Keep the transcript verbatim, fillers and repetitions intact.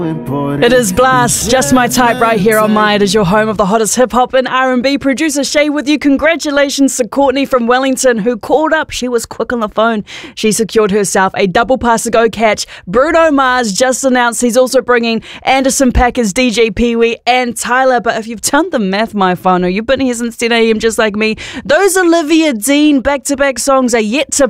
It is Blast, just my type right here on My. It is your home of the hottest hip-hop and R and B. Producer Shay with you. Congratulations to Courtney from Wellington who called up. She was quick on the phone. She secured herself a double pass to go catch. Bruno Mars just announced he's also bringing Anderson .Paak's D J Pee-wee and Tyler. But if you've done the math, my whānau, you've been here since ten a.m. just like me. Those Olivia Dean back-to-back songs are yet to